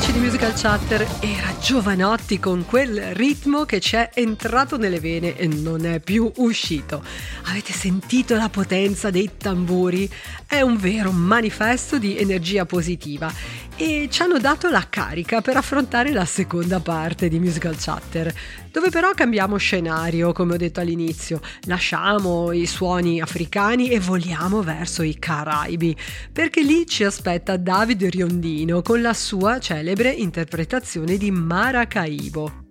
amici di Musical Chatter, era Giovanotti con quel ritmo che ci è entrato nelle vene e non è più uscito. Avete sentito la potenza dei tamburi? È un vero manifesto di energia positiva e ci hanno dato la carica per affrontare la seconda parte di Musical Chatter, dove però cambiamo scenario, come ho detto all'inizio. Lasciamo i suoni africani e voliamo verso i Caraibi, perché lì ci aspetta David Riondino con la sua celebre interpretazione di Maracaibo.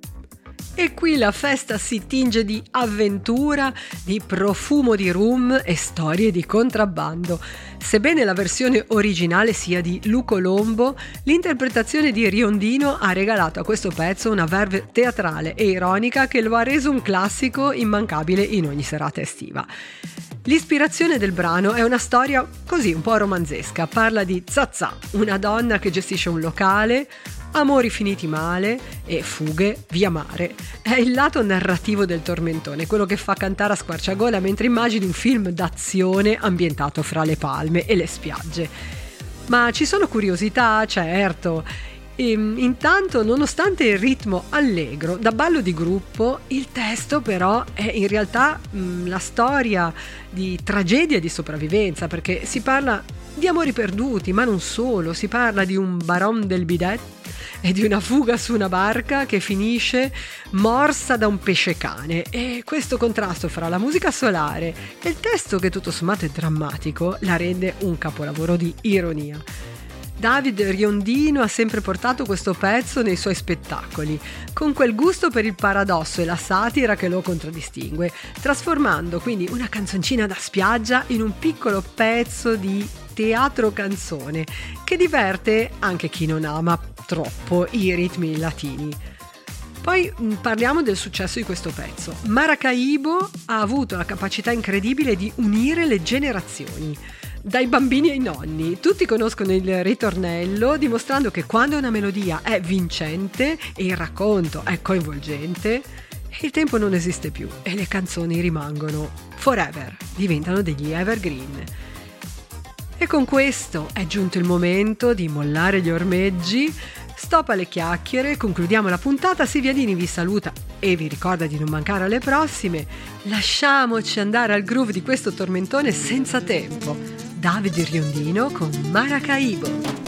E qui la festa si tinge di avventura, di profumo di rum e storie di contrabbando. Sebbene la versione originale sia di Luco Lombo, l'interpretazione di Riondino ha regalato a questo pezzo una verve teatrale e ironica che lo ha reso un classico immancabile in ogni serata estiva. L'ispirazione del brano è una storia così un po' romanzesca. Parla di Zazà, una donna che gestisce un locale, amori finiti male e fughe via mare. È il lato narrativo del tormentone, quello che fa cantare a squarciagola mentre immagini un film d'azione ambientato fra le palme e le spiagge. Ma ci sono curiosità, certo. Intanto, nonostante il ritmo allegro da ballo di gruppo, il testo però è in realtà la storia di tragedia e di sopravvivenza, perché si parla di amori perduti, ma non solo. Si parla di un baron del bidet e di una fuga su una barca che finisce morsa da un pesce cane, e questo contrasto fra la musica solare e il testo, che tutto sommato è drammatico, la rende un capolavoro di ironia. David Riondino ha sempre portato questo pezzo nei suoi spettacoli, con quel gusto per il paradosso e la satira che lo contraddistingue, trasformando quindi una canzoncina da spiaggia in un piccolo pezzo di teatro canzone che diverte anche chi non ama troppo i ritmi latini. Poi parliamo del successo di questo pezzo. Maracaibo ha avuto la capacità incredibile di unire le generazioni. Dai bambini ai nonni, tutti conoscono il ritornello, dimostrando che quando una melodia è vincente e il racconto è coinvolgente, il tempo non esiste più e le canzoni rimangono forever, diventano degli evergreen. E con questo è giunto il momento di mollare gli ormeggi. Stop alle chiacchiere, concludiamo la puntata. Silvia Dini vi saluta e vi ricorda di non mancare alle prossime. Lasciamoci andare al groove di questo tormentone senza tempo. David Riondino con Maracaibo.